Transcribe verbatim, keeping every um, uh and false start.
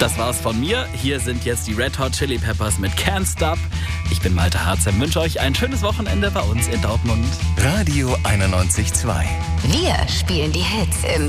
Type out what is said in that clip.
Das war's von mir. Hier sind jetzt die Red Hot Chili Peppers mit Can't Stop. Ich bin Malte Harzer, wünsche euch ein schönes Wochenende bei uns in Dortmund. Radio einundneunzig Komma zwei. Wir spielen die Hits im